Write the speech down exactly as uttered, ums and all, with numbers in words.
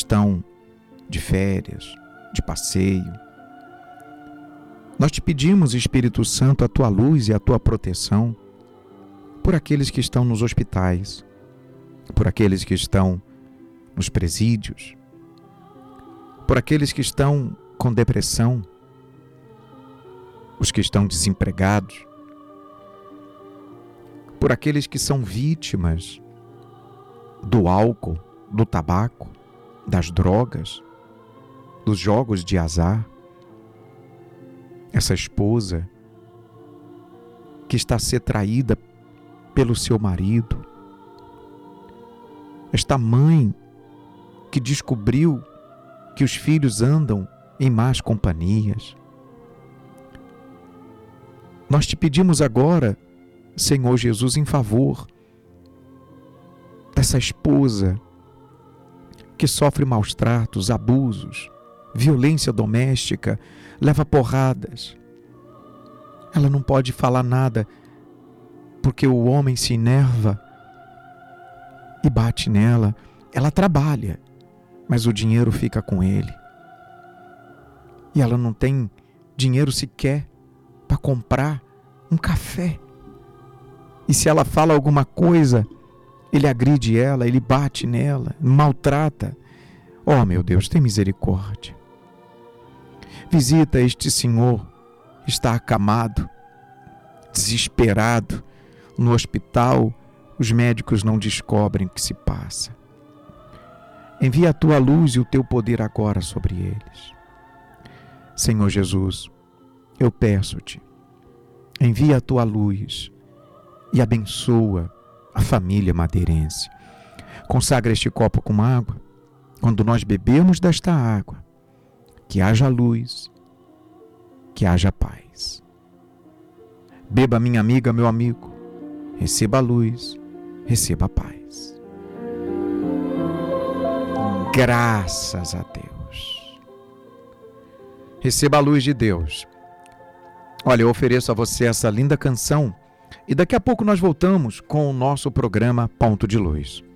estão de férias, de passeio. Nós te pedimos, Espírito Santo, a tua luz e a tua proteção por aqueles que estão nos hospitais, por aqueles que estão nos presídios, por aqueles que estão com depressão, os que estão desempregados, por aqueles que são vítimas do álcool, do tabaco, das drogas, dos jogos de azar. Essa esposa que está a ser traída pelo seu marido, esta mãe que descobriu que os filhos andam em más companhias. Nós te pedimos agora, Senhor Jesus, em favor dessa esposa que sofre maus tratos, abusos, violência doméstica, leva porradas. Ela não pode falar nada porque o homem se enerva e bate nela. Ela trabalha, mas o dinheiro fica com ele. E ela não tem dinheiro sequer para comprar um café. E se ela fala alguma coisa, ele agride ela, ele bate nela, maltrata. Oh, meu Deus, tem misericórdia. Visita este senhor, está acamado, desesperado, no hospital. Os médicos não descobrem o que se passa. Envia a tua luz e o teu poder agora sobre eles. Senhor Jesus, eu peço-te, envia a tua luz e abençoa a família madeirense. Consagra este copo com água. Quando nós bebemos desta água, que haja luz, que haja paz. Beba, minha amiga, meu amigo, receba a luz, receba a paz. Graças a Deus. Receba a luz de Deus. Olha, eu ofereço a você essa linda canção e daqui a pouco nós voltamos com o nosso programa Ponto de Luz.